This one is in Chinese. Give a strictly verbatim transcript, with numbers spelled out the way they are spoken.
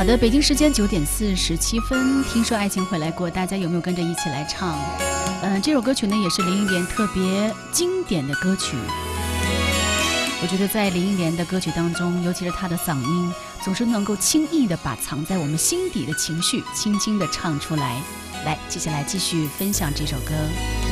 好的，北京时间九点四十七分，听说爱情回来过，大家有没有跟着一起来唱？嗯、呃，这首歌曲呢也是林忆莲特别经典的歌曲。我觉得在林忆莲的歌曲当中，尤其是她的嗓音，总是能够轻易的把藏在我们心底的情绪轻轻的唱出来。来，接下来继续分享这首歌。